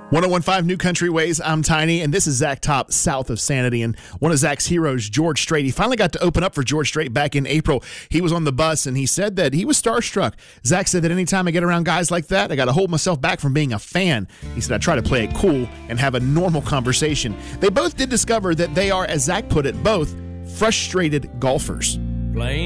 1015 New Country Ways. I'm Tiny, and this is Zach Top, south of Sanity. And one of Zach's heroes, George Strait, he finally got to open up for George Strait back in April. He was on the bus, and he said that he was starstruck. Zach said that anytime I get around guys like that, I got to hold myself back from being a fan. He said I try to play it cool and have a normal conversation. They both did discover that they are, as Zach put it, both frustrated golfers. Playing